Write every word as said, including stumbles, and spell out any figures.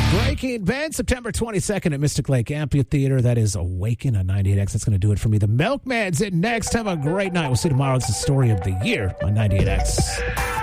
Breaking Ben, September twenty-second at Mystic Lake Amphitheater. That is Awaken on ninety-eight X. That's going to do it for me. The Milkman's in next. Have a great night. We'll see you tomorrow. It's the story of the year on ninety-eight X.